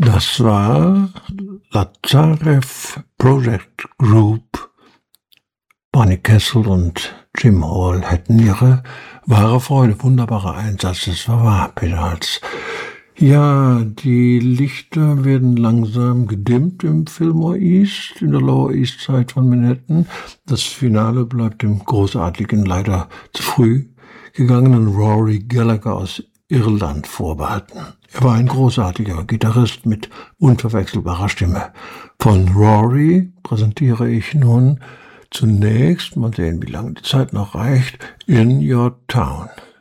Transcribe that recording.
Das war Lazarev Project Group. Barney Kessel und Jim Hall hätten ihre wahre Freude. Wunderbarer Einsatz, das war wahr, Peter Hals. Ja, die Lichter werden langsam gedimmt im Fillmore East, in der Lower East Side von Manhattan. Das Finale bleibt dem großartigen, leider zu früh gegangenen Rory Gallagher aus Irland vorbehalten. Er war ein großartiger Gitarrist mit unverwechselbarer Stimme. Von Rory präsentiere ich nun zunächst, mal sehen, wie lange die Zeit noch reicht, In Your Town.